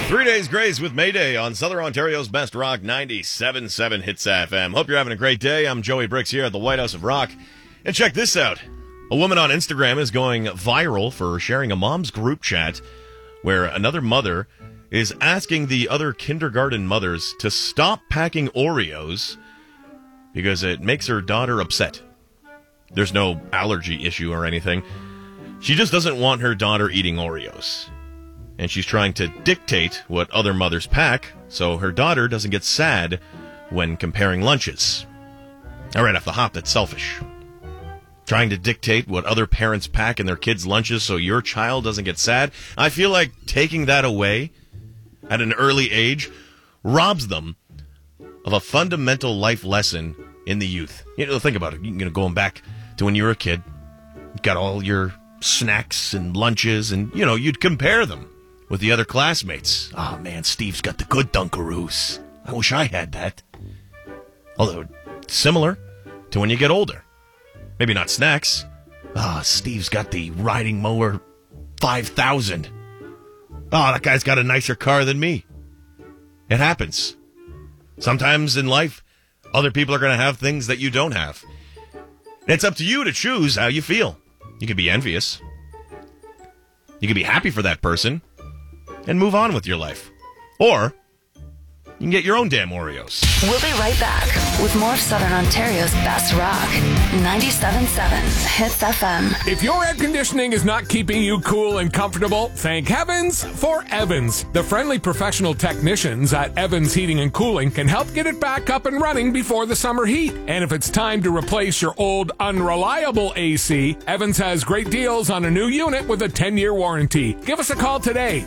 3 days grace with Mayday on Southern Ontario's Best Rock 97.7 Hits FM. Hope you're having a great day. I'm Joey Bricks here at the White House of Rock. And check this out. A woman on Instagram is going viral for sharing a mom's group chat where another mother is asking the other kindergarten mothers to stop packing Oreos because it makes her daughter upset. There's no allergy issue or anything. She just doesn't want her daughter eating Oreos. And she's trying to dictate what other mothers pack so her daughter doesn't get sad when comparing lunches. All right, off the hop, that's selfish. Trying to dictate what other parents pack in their kids' lunches so your child doesn't get sad. I feel like taking that away at an early age robs them of a fundamental life lesson in the youth. You know, think about it. You're going back to when you were a kid, you got all your snacks and lunches, and, you know, you'd compare them with the other classmates. Oh, man, Steve's got the good Dunkaroos. I wish I had that. Although, similar to when you get older. Maybe not snacks. Steve's got the riding mower 5000. That guy's got a nicer car than me. It happens. Sometimes in life, other people are going to have things that you don't have. And it's up to you to choose how you feel. You could be envious. You could be happy for that person and move on with your life. Or you can get your own damn Oreos. We'll be right back with more of Southern Ontario's Best Rock. 97.7 Hits FM. If your air conditioning is not keeping you cool and comfortable, thank heavens for Evans. The friendly professional technicians at Evans Heating and Cooling can help get it back up and running before the summer heat. And if it's time to replace your old, unreliable AC, Evans has great deals on a new unit with a 10-year warranty. Give us a call today,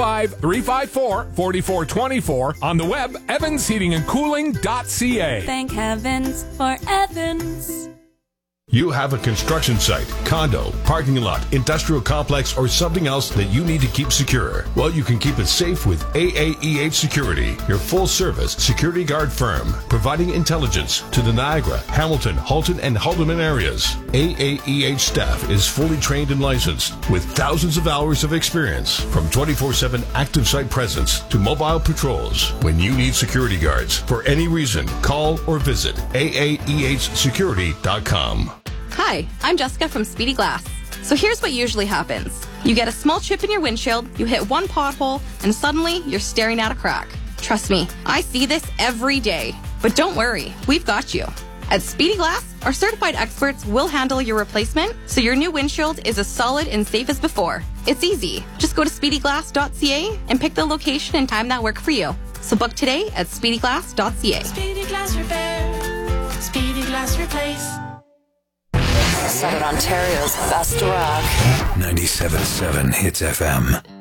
905-354-4424, on the web, evansheatingandcooling.ca. Thank heavens for Evans. You have a construction site, condo, parking lot, industrial complex, or something else that you need to keep secure. Well, you can keep it safe with AAEH Security, your full-service security guard firm, providing intelligence to the Niagara, Hamilton, Halton, and Haldeman areas. AAEH staff is fully trained and licensed with thousands of hours of experience, from 24/7 active site presence to mobile patrols. When you need security guards for any reason, call or visit AAEHsecurity.com. Hi, I'm Jessica from Speedy Glass. So here's what usually happens. You get a small chip in your windshield, you hit one pothole, and suddenly you're staring at a crack. Trust me, I see this every day. But don't worry, we've got you. At Speedy Glass, our certified experts will handle your replacement so your new windshield is as solid and safe as before. It's easy. Just go to speedyglass.ca and pick the location and time that work for you. So book today at speedyglass.ca. Speedy Glass Repair. Speedy Glass Replace. Southern Ontario's Best Rock. 97.7 Hits FM.